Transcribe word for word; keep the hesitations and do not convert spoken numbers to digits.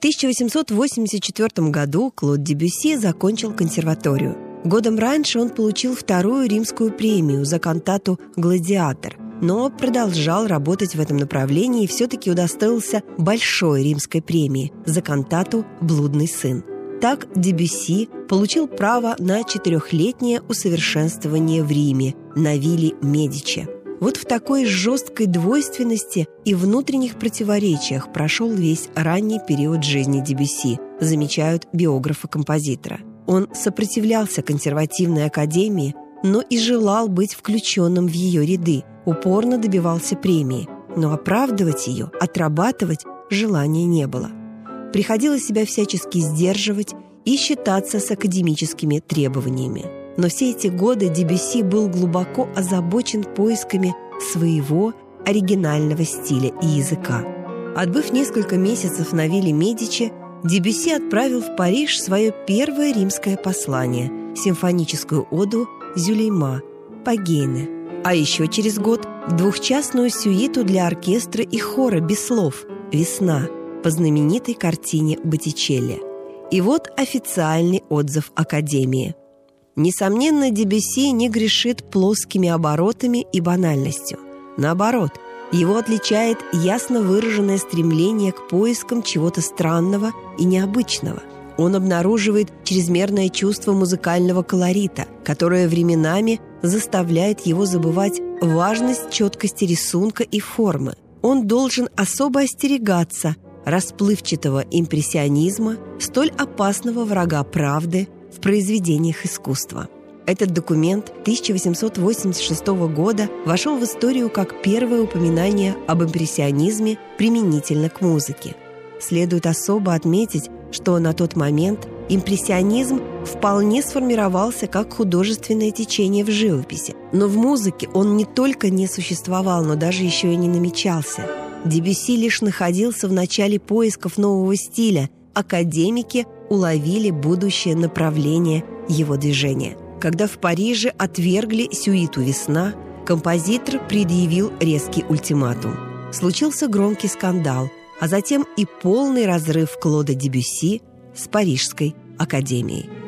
тысяча восемьсот восемьдесят четвёртом году Клод Дебюсси закончил консерваторию. Годом раньше он получил вторую римскую премию за кантату «Гладиатор», но продолжал работать в этом направлении и все-таки удостоился большой римской премии за кантату «Блудный сын». Так Дебюсси получил право на четырехлетнее усовершенствование в Риме на вилле Медичи. Вот в такой жесткой двойственности и внутренних противоречиях прошел весь ранний период жизни Дебюсси, замечают биографы композитора. Он сопротивлялся консервативной академии, но и желал быть включенным в ее ряды, упорно добивался премии, но оправдывать ее, отрабатывать желания не было. Приходилось себя всячески сдерживать и считаться с академическими требованиями. Но все эти годы Дебюсси был глубоко озабочен поисками своего оригинального стиля и языка. Отбыв несколько месяцев на вилле Медичи, Дебюсси отправил в Париж свое первое римское послание – симфоническую оду «Зюлейма» Пагейне, а еще через год двухчастную сюиту для оркестра и хора без слов «Весна» по знаменитой картине Боттичелли. И вот официальный отзыв Академии. Несомненно, Дебюсси не грешит плоскими оборотами и банальностью. Наоборот, его отличает ясно выраженное стремление к поискам чего-то странного и необычного. Он обнаруживает чрезмерное чувство музыкального колорита, которое временами заставляет его забывать важность четкости рисунка и формы. Он должен особо остерегаться расплывчатого импрессионизма, столь опасного врага правды в произведениях искусства. Этот документ тысяча восемьсот восемьдесят шестого года вошел в историю как первое упоминание об импрессионизме применительно к музыке. Следует особо отметить, что на тот момент импрессионизм вполне сформировался как художественное течение в живописи. Но в музыке он не только не существовал, но даже еще и не намечался. Дебюсси лишь находился в начале поисков нового стиля. Академики уловили будущее направление его движения. Когда в Париже отвергли сюиту «Весна», композитор предъявил резкий ультиматум. Случился громкий скандал, а затем и полный разрыв Клода Дебюсси с Парижской академией.